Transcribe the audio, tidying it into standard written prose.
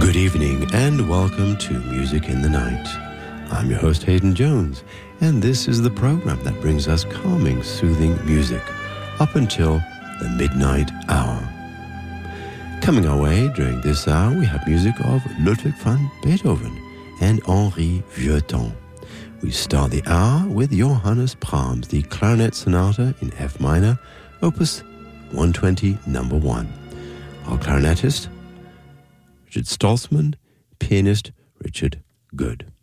Good evening and welcome to Music in the Night. I'm your host Hayden Jones, and this is the program that brings us calming, soothing music up until the midnight hour. Coming our way during this hour, we have music of Ludwig van Beethoven and Henri Vieuxtemps. We start the hour with Johannes Brahms, the Clarinet Sonata in F minor, Opus 120, number 1. Our clarinetist, Richard Stolzmann, pianist Richard Good.